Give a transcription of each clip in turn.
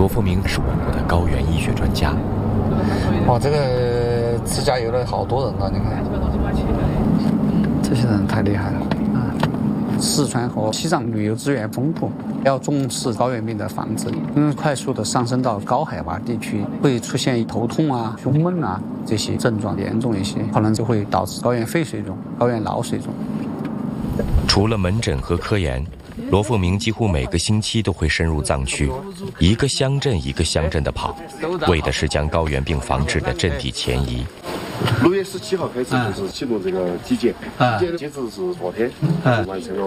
罗富明是我国的高原医学专家。 哇，这个自驾游的好多人了，你看，这些人太厉害了。四川和西藏旅游资源丰富，要重视高原病的防治。快速的上升到高海拔地区，会出现头痛啊、胸闷啊这些症状严重一些，可能就会导致高原肺水肿、高原脑水肿。 除了门诊和科研，罗富明几乎每个星期都会深入藏区，一个乡镇一个乡镇的跑，为的是将高原病防治的阵地前移。 6月17号开始就是启动这个体检，截止是昨天，完成了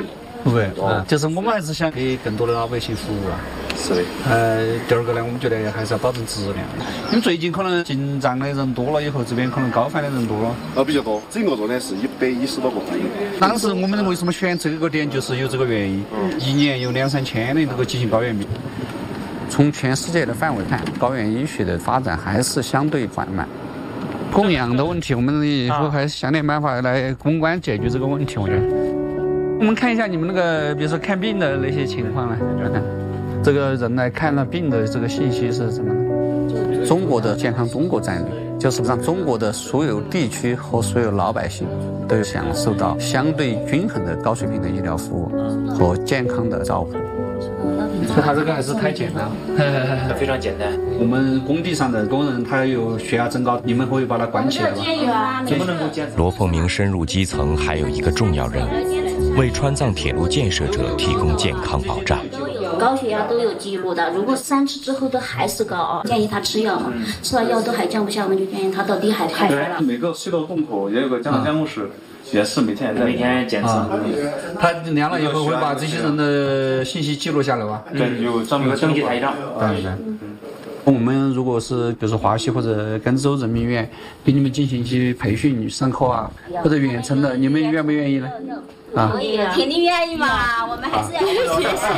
500。 就是我们还是想给更多的老百姓服务啊。 是的。 第二个呢，我们觉得还是要保证质量。因为最近可能进藏的人多了以后，这边可能高反的人多了。 比较多，整个状态是110多个。 当时我们为什么选这个点，就是有这个原因。一年有2、3千的这个急性高原病。从全世界的范围看，高原医学的发展还是相对缓慢。供氧的问题，我们以后还是想点办法来攻关解决这个问题。我觉得，我们看一下你们那个，比如说看病的那些情况呢，这个人来看了病的这个信息是什么呢？中国的健康中国战略，就是让中国的所有地区和所有老百姓都享受到相对均衡的高水平的医疗服务和健康的照顾。他这个还是太简单了， 非常简单。 我们工地上的工人他有血压增高，你们会把它关起来吗？ 能不能够监测？ 罗富明深入基层还有一个重要任务，为川藏铁路建设者提供健康保障。 高血压都有记录的，如果3次之后都还是高啊，建议他吃药嘛，吃完药都还降不下，我们就建议他到低海拔了。 每个隧道洞口也有个监护室。也是每天检测， 他量了以后会把这些人的信息记录下来吧？ 对，有专门的登记台账。 对。我们如果是比如说华西或者甘孜州人民医院给你们进行一些培训上课啊，或者远程的，你们愿不愿意呢？ 可以，肯定愿意嘛，我们还是要学习。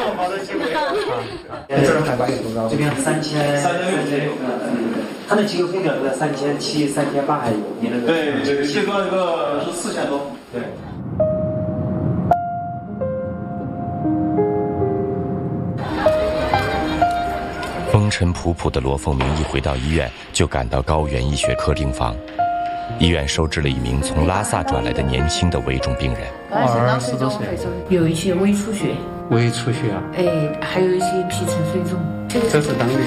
这儿海拔有多高？ 这边3600。它那几个峰点都在3700、3800还有。你那个对，最高一个是4000多。对。 风尘仆仆的罗凤鸣一回到医院，就赶到高原医学科病房。医院收治了一名从拉萨转来的年轻的危重病人。 20多岁， 有一些微出血。 微出血啊？ 还有一些皮层水肿。 这是当地。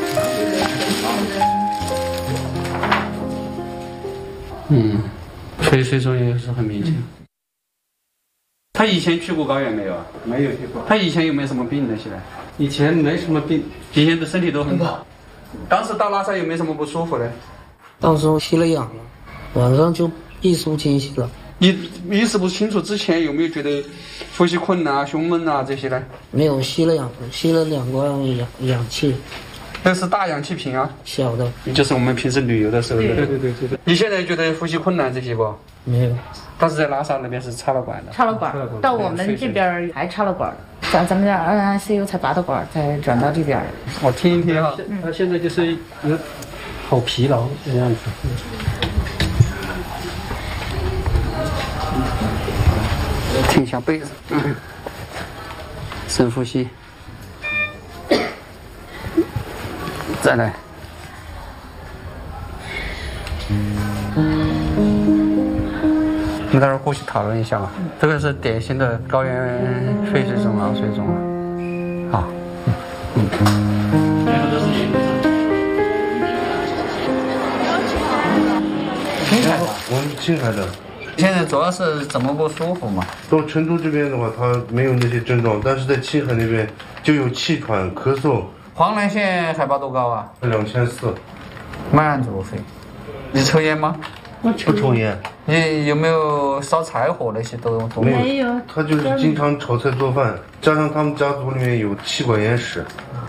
水肿也是很明显。他以前去过高原没有啊？ 没有去过。 他以前有没有什么病那些的？ 以前没什么病， 以前的身体都很好。当时到拉萨有没有什么不舒服的？ 当时我吸了氧了，晚上就意识不清晰了。 你意识不清楚之前有没有觉得呼吸困难啊、胸闷啊这些呢？ 没有，吸了2罐氧气。 这是大氧气瓶啊， 小的， 就是我们平时旅游的时候。 对。 你现在觉得呼吸困难这些不？ 没有。 但是在拉萨那边是插了管的。 插了管，到我们这边还插了管，咱们这 ICU 才拔的管，才转到这边。 我听一听哈。 他现在就是好疲劳这样子。 挺小被子。深呼吸。再来。我们待会儿过去讨论一下吧。这个是典型的高原肺水肿、脑水肿啊。好。青海的， 我们青海的。 现在主要是怎么不舒服嘛？ 到成都这边的话，他没有那些症状，但是在青海那边就有气喘、咳嗽。 黄南县海拔多高啊 ？2400。 慢阻肺。你抽烟吗？ 不抽烟。 你有没有烧柴火那些都没有？他就是经常炒菜做饭，加上他们家族里面有气管炎史。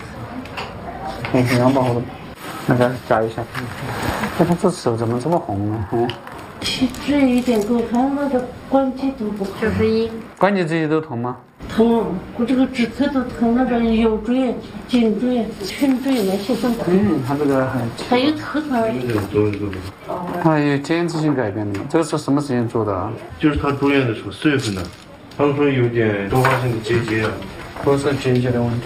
阳宝的，那个加一下。他这手怎么这么红呢？ 体质有点多，看我的关节都不好。 关节这些都痛吗？ 疼，我这个指头都疼，那个腰椎、颈椎、胸椎那些都疼。 他这个还有头疼。 他有间质性改变的吗？这个是什么时间做的啊？ 就是他住院的时候，4月份的。他们说有点多发性的结节啊。 都是结节的问题。